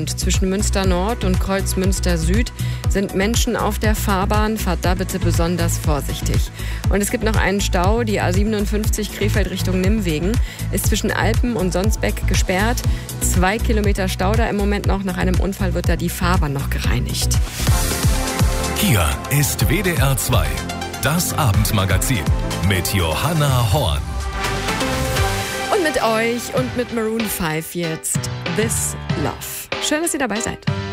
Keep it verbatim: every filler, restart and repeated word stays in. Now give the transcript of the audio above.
und zwischen Münster Nord und Kreuzmünster Süd sind Menschen auf der Fahrbahn. Fahrt da bitte besonders vorsichtig. Und es gibt noch einen Stau. Die A siebenundfünfzig Krefeld Richtung Nimwegen ist zwischen Alpen und Sonsbeck gesperrt. Zwei Kilometer Stau da im Moment noch. Nach einem Unfall wird da die Fahrbahn noch gereinigt. Hier ist W D R zwei, das Abendmagazin mit Johanna Horn. Und mit euch und mit Maroon fünf jetzt This Love. Schön, dass ihr dabei seid.